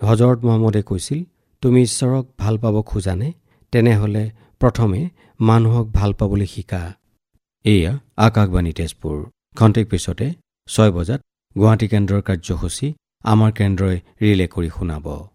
হজৰত মহম্মদে কৈছিল, তুমি ঈশ্বৰক ভাল পাব খোজানে? তেনেহ'লে প্ৰথমে মানুহক ভাল পাবলৈ শিকা। এয়া আকাশবাণী তেজপুৰ। খন্তেক পিছতে 6 বজাত গুৱাহাটী কেন্দ্ৰৰ কাৰ্যসূচী আমাৰ কেন্দ্ৰই ৰিলে কৰি শুনাব।